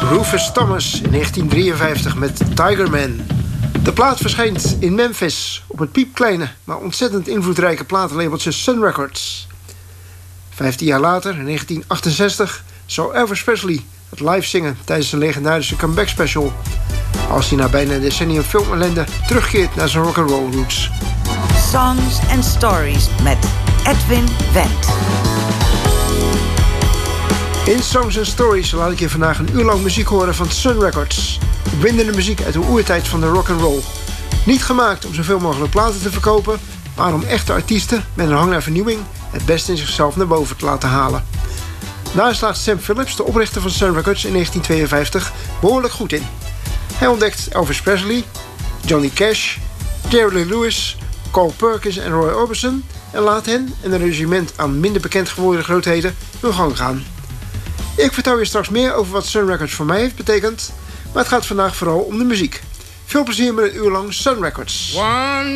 Rufus Thomas in 1953 met Tiger Man. De plaat verschijnt in Memphis op het piepkleine, maar ontzettend invloedrijke platenlabeltje Sun Records. 15 jaar later, in 1968, zou Elvis Presley het live zingen tijdens een legendarische comeback special, als hij na bijna een decennium filmellende terugkeert naar zijn rock'n'roll roots. Songs and Stories met Edwin Wendt. In Songs and Stories laat ik je vandaag een uur lang muziek horen van Sun Records. Opwindende muziek uit de oertijd van de rock'n'roll. Niet gemaakt om zoveel mogelijk platen te verkopen, maar om echte artiesten met een hang naar vernieuwing het beste in zichzelf naar boven te laten halen. Daar slaagt Sam Phillips, de oprichter van Sun Records in 1952, behoorlijk goed in. Hij ontdekt Elvis Presley, Johnny Cash, Jerry Lee Lewis, Carl Perkins en Roy Orbison en laat hen en een regiment aan minder bekend geworden grootheden hun gang gaan. Ik vertel je straks meer over wat Sun Records voor mij heeft betekend, maar het gaat vandaag vooral om de muziek. Veel plezier met een uur lang Sun Records.